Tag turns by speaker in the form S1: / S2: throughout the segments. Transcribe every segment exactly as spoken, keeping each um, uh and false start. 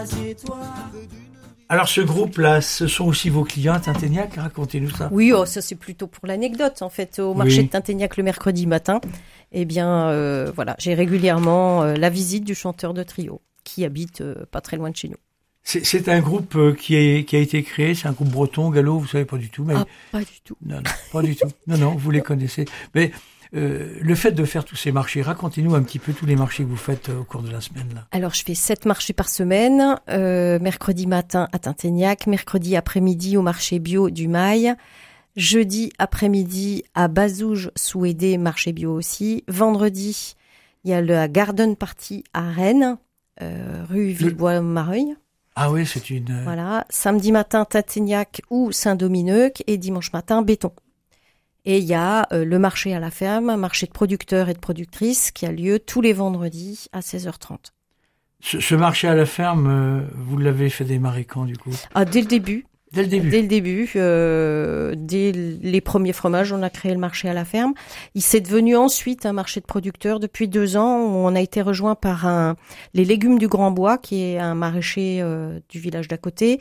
S1: Alors ce groupe-là, ce sont aussi vos clients à Tinténiac, racontez-nous ça.
S2: Oui, oh, ça c'est plutôt pour l'anecdote. En fait, au marché
S1: Oui.
S2: de Tinténiac le mercredi matin, eh bien, euh, voilà, j'ai régulièrement euh, la visite du chanteur de trio qui habite euh, pas très loin de chez nous.
S1: C'est, c'est un groupe euh, qui, est, qui a été créé, c'est un groupe breton, gallo, vous savez pas du tout. Mais...
S2: Ah, pas du tout.
S1: Non, non, pas du tout. Non, non, vous les connaissez. Mais euh, le fait de faire tous ces marchés, racontez-nous un petit peu tous les marchés que vous faites euh, au cours de la semaine. Là.
S2: Alors, je fais sept marchés par semaine. Euh, mercredi matin à Tinténiac, mercredi après-midi au marché bio du Mail, jeudi après-midi à Bazouges-Souédé, marché bio aussi. Vendredi, il y a la Garden Party à Rennes, euh, rue Villebois-Mareuil.
S1: Ah oui, c'est une... Euh...
S2: Voilà. Samedi matin, Tinténiac ou Saint-Domineuc et dimanche matin, Béton. Et il y a euh, le marché à la ferme, un marché de producteurs et de productrices qui a lieu tous les vendredis à seize heures trente.
S1: Ce, ce marché à la ferme, euh, vous l'avez fait démarrer quand du coup ?
S2: Ah, dès le début.
S1: Dès le début.
S2: Dès le début, euh, dès les premiers fromages, on a créé le marché à la ferme. Il s'est devenu ensuite un marché de producteurs depuis deux ans où on a été rejoint par un, les légumes du Grand Bois, qui est un maraîcher euh, du village d'à côté,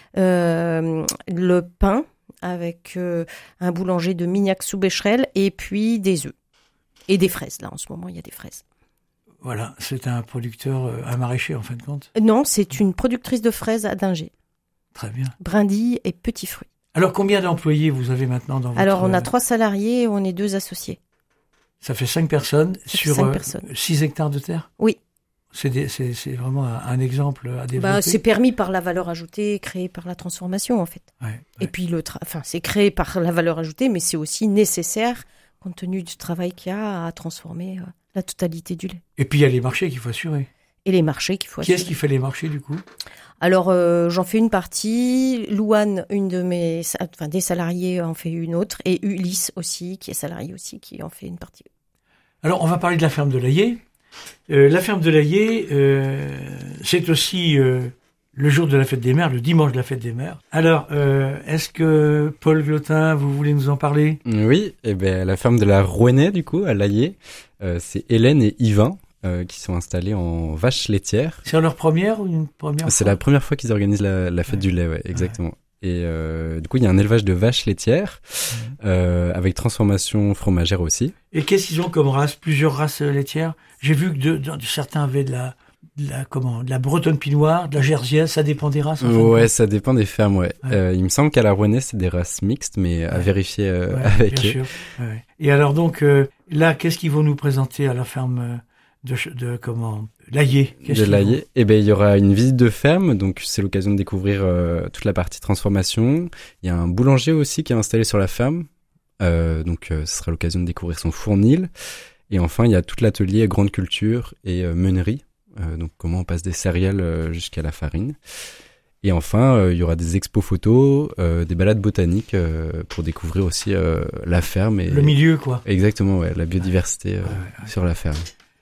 S2: euh, le pain avec euh, un boulanger de Mignac-sous-Becherel et puis des œufs et des fraises. Là, en ce moment, il y a des fraises.
S1: Voilà, c'est un producteur, euh, un maraîcher en fin de compte.
S2: Non, c'est une productrice de fraises à Dingé.
S1: Très bien.
S2: Brindilles et petits fruits.
S1: Alors, combien d'employés vous avez maintenant dans votre...
S2: Alors, on a trois salariés et on est deux associés.
S1: Ça fait cinq personnes
S2: Ça
S1: sur
S2: cinq
S1: euh,
S2: personnes.
S1: six hectares de terre ?
S2: Oui.
S1: C'est, des, c'est, c'est vraiment un, un exemple à développer.
S2: Bah, c'est permis par la valeur ajoutée créée par la transformation, en fait.
S1: Ouais, ouais.
S2: Et puis, le tra- enfin, c'est créé par la valeur ajoutée, mais c'est aussi nécessaire compte tenu du travail qu'il y a à transformer euh, la totalité du lait.
S1: Et puis, il y a les marchés qu'il faut assurer.
S2: Et les marchés qu'il faut
S1: Qui
S2: assurer.
S1: est-ce qui fait les marchés, du coup ?
S2: Alors, euh, j'en fais une partie. Louane, une de mes, enfin, des salariés en fait une autre. Et Ulysse aussi, qui est salarié aussi, qui en fait une partie.
S1: Alors, on va parler de la ferme de l'Aillé. Euh, la ferme de l'Aillé, euh, c'est aussi euh, le jour de la fête des mères, le dimanche de la fête des mères. Alors, euh, est-ce que Paul Glotin, vous voulez nous en parler ?
S3: Oui, et ben la ferme de la Rouennais, du coup, à l'Aillé, euh, c'est Hélène et Yvain euh, qui sont installés en vache laitière.
S1: C'est leur première ou une première
S3: C'est
S1: fois
S3: la première fois qu'ils organisent la, la fête
S1: ouais.
S3: du lait, ouais, exactement. Ouais. Et euh, du coup, il y a un élevage de vaches laitières mmh. euh, avec transformation fromagère aussi.
S1: Et qu'est-ce qu'ils ont comme race ? Plusieurs races laitières ? J'ai vu que de, de, de, certains avaient de la, de la comment, de la bretonne pinoire, de la jersiaise. Ça dépend des races. En
S3: ouais,
S1: fait.
S3: Ça dépend des fermes. Ouais. ouais. Euh, il me semble qu'à la Rouennais, c'est des races mixtes, mais à ouais. vérifier euh,
S1: ouais,
S3: avec
S1: bien
S3: eux.
S1: Sûr. Ouais. Et alors donc euh, là, qu'est-ce qu'ils vont nous présenter à la ferme de, de comment l'Aillé ?
S3: De l'Aillé. Eh ben, il y aura une visite de ferme, donc c'est l'occasion de découvrir euh, toute la partie transformation. Il y a un boulanger aussi qui est installé sur la ferme, euh, donc euh, ce sera l'occasion de découvrir son fournil. Et enfin, il y a tout l'atelier grande culture et euh, meunerie, euh, donc comment on passe des céréales euh, jusqu'à la farine. Et enfin, euh, il y aura des expos photos, euh, des balades botaniques euh, pour découvrir aussi euh, la ferme et
S1: le milieu, quoi.
S3: Exactement, ouais, la biodiversité euh,
S1: ouais, ouais, ouais.
S3: sur la ferme.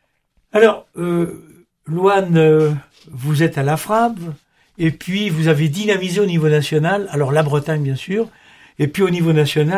S1: Alors, euh, Louane, euh, vous êtes à la Frappe, et puis vous avez dynamisé au niveau national. Alors la Bretagne, bien sûr, et puis au niveau national.